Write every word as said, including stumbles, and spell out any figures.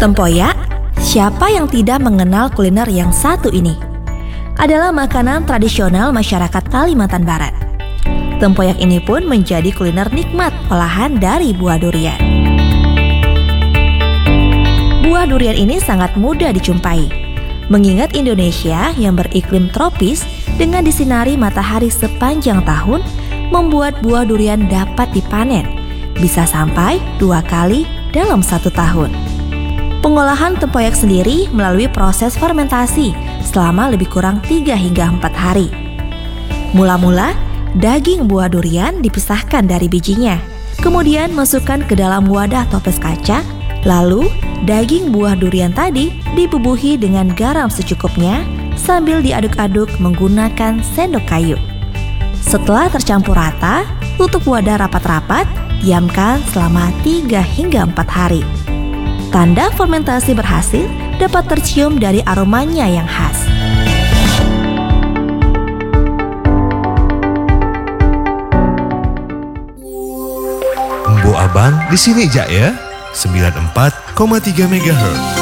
Tempoyak, siapa yang tidak mengenal kuliner yang satu ini? Adalah makanan tradisional masyarakat Kalimantan Barat. Tempoyak ini pun menjadi kuliner nikmat olahan dari buah durian. Buah durian ini sangat mudah dijumpai. Mengingat Indonesia yang beriklim tropis dengan disinari matahari sepanjang tahun, membuat buah durian dapat dipanen, bisa sampai dua kali dalam satu tahun. Pengolahan tempoyak sendiri melalui proses fermentasi selama lebih kurang tiga hingga empat hari. Mula-mula, daging buah durian dipisahkan dari bijinya, kemudian masukkan ke dalam wadah toples kaca, lalu daging buah durian tadi dibubuhi dengan garam secukupnya sambil diaduk-aduk menggunakan sendok kayu. Setelah tercampur rata, tutup wadah rapat-rapat, diamkan selama tiga hingga empat hari. Tanda fermentasi berhasil dapat tercium dari aromanya yang khas. Embo Abang di sini aja ya, sembilan puluh empat koma tiga megahertz.